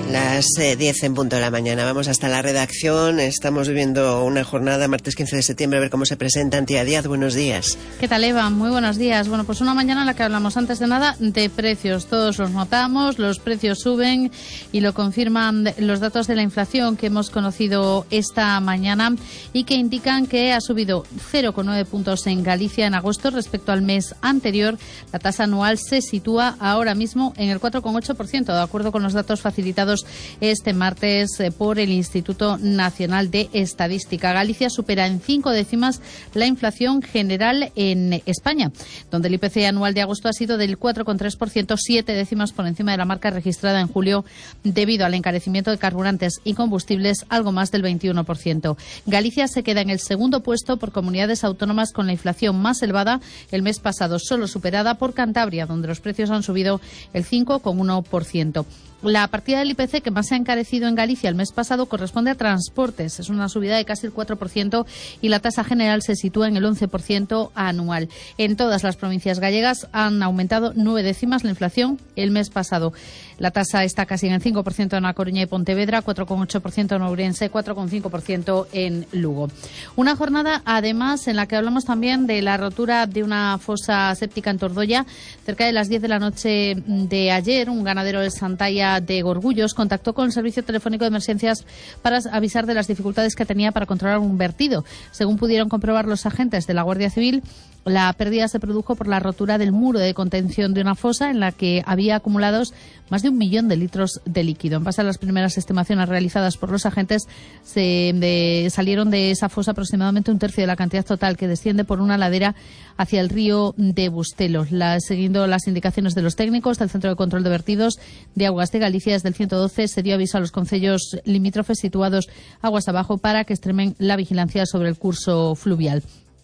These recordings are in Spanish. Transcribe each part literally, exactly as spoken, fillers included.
Las eh, diez en punto de la mañana. Vamos hasta la redacción. Estamos viviendo una jornada, martes quince de septiembre, a ver cómo se presenta. Antía Díaz, buenos días. ¿Qué tal, Eva? Muy buenos días. Bueno, pues una mañana en la que hablamos antes de nada de precios. Todos los notamos, los precios suben y lo confirman los datos de la inflación que hemos conocido esta mañana y que indican que ha subido cero coma nueve puntos en Galicia en agosto respecto al mes anterior. La tasa anual se sitúa ahora mismo en el cuatro coma ocho por ciento, de acuerdo con los datos facilitados este martes por el Instituto Nacional de Estadística. Galicia supera en cinco décimas la inflación general en España, donde el I P C anual de agosto ha sido del cuatro coma tres por ciento, siete décimas por encima de la marca registrada en julio debido al encarecimiento de carburantes y combustibles, algo más del veintiuno por ciento. Galicia se queda en el segundo puesto por comunidades autónomas con la inflación más elevada, el mes pasado solo superada por Cantabria, donde los precios han subido el cinco coma uno por ciento. La partida del I P C que más se ha encarecido en Galicia el mes pasado corresponde a transportes. Es una subida de casi el cuatro por ciento y la tasa general se sitúa en el once por ciento anual. En todas las provincias gallegas han aumentado nueve décimas la inflación el mes pasado. La tasa está casi en el cinco por ciento en A Coruña y Pontevedra, cuatro coma ocho por ciento en Ourense, cuatro coma cinco por ciento en Lugo. Una jornada, además, en la que hablamos también de la rotura de una fosa séptica en Tordoya. Cerca de las diez de la noche de ayer, un ganadero de Santalla de Gorgullos contactó con el servicio telefónico de emergencias para avisar de las dificultades que tenía para controlar un vertido. Según pudieron comprobar los agentes de la Guardia Civil, la pérdida se produjo por la rotura del muro de contención de una fosa en la que había acumulados más de un millón de litros de líquido. En base a las primeras estimaciones realizadas por los agentes, se de, salieron de esa fosa aproximadamente un tercio de la cantidad total que desciende por una ladera hacia el río de Bustelo. La, siguiendo las indicaciones de los técnicos del Centro de Control de Vertidos de Aguas de Galicia, desde el ciento doce se dio aviso a los concellos limítrofes situados aguas abajo para que extremen la vigilancia sobre el curso fluvial.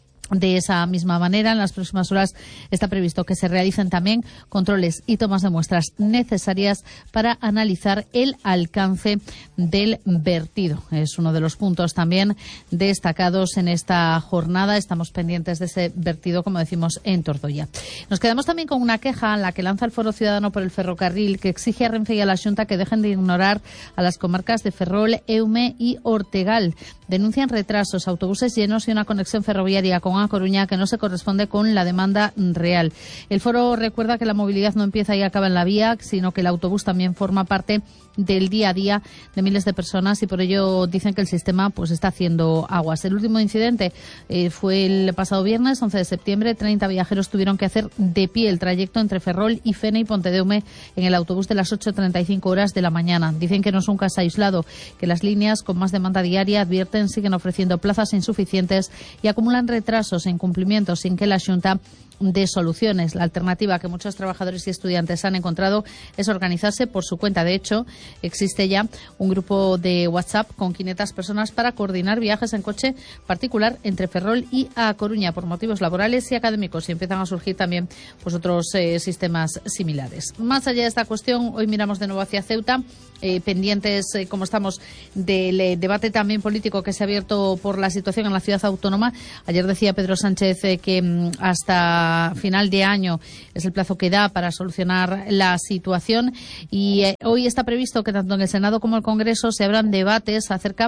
De esa misma manera, en las próximas horas está previsto que se realicen también controles y tomas de muestras necesarias para analizar el alcance del vertido. Es uno de los puntos también destacados en esta jornada. Estamos pendientes de ese vertido, como decimos, en Tordoya. Nos quedamos también con una queja en la que lanza el Foro Ciudadano por el Ferrocarril, que exige a Renfe y a la Xunta que dejen de ignorar a las comarcas de Ferrol, Eume y Ortegal. Denuncian retrasos, autobuses llenos y una conexión ferroviaria con A Coruña que no se corresponde con la demanda real. El foro recuerda que la movilidad no empieza y acaba en la vía, sino que el autobús también forma parte del día a día de miles de personas y por ello dicen que el sistema pues está haciendo aguas. El último incidente eh, fue el pasado viernes, once de septiembre. treinta viajeros tuvieron que hacer de pie el trayecto entre Ferrol y Fene y Pontedeume en el autobús de las ocho treinta y cinco horas de la mañana. Dicen que no es un caso aislado, que las líneas con más demanda diaria, advierten, siguen ofreciendo plazas insuficientes y acumulan retrasos e incumplimientos sin que la Xunta de soluciones. La alternativa que muchos trabajadores y estudiantes han encontrado es organizarse por su cuenta. De hecho, existe ya un grupo de WhatsApp con quinientas personas para coordinar viajes en coche particular entre Ferrol y A Coruña por motivos laborales y académicos, y empiezan a surgir también pues otros eh, sistemas similares. Más allá de esta cuestión, hoy miramos de nuevo hacia Ceuta, eh, pendientes, eh, como estamos, del eh, debate también político que se ha abierto por la situación en la ciudad autónoma. Ayer decía Pedro Sánchez eh, que mm, hasta final de año es el plazo que da para solucionar la situación y eh, hoy está previsto que tanto en el Senado como en el Congreso se abran debates acerca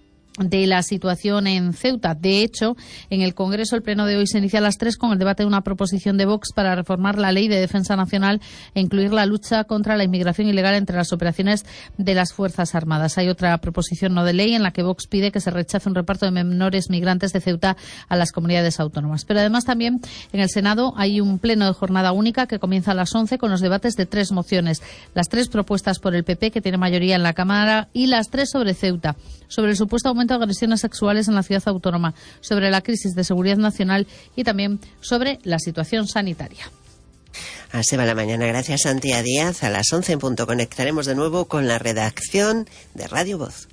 de la situación en Ceuta. De hecho, en el Congreso el pleno de hoy se inicia a las tres con el debate de una proposición de Vox para reformar la Ley de Defensa Nacional e incluir la lucha contra la inmigración ilegal entre las operaciones de las Fuerzas Armadas. Hay otra proposición no de ley en la que Vox pide que se rechace un reparto de menores migrantes de Ceuta a las comunidades autónomas. Pero además también en el Senado hay un pleno de jornada única que comienza a las once con los debates de tres mociones. Las tres propuestas por el P P, que tiene mayoría en la Cámara, y las tres sobre Ceuta, sobre el supuesto aumento de agresiones sexuales en la ciudad autónoma, sobre la crisis de seguridad nacional y también sobre la situación sanitaria. Así va la mañana. Gracias, Antía Díaz. A las once en punto conectaremos de nuevo con la redacción de Radio Voz.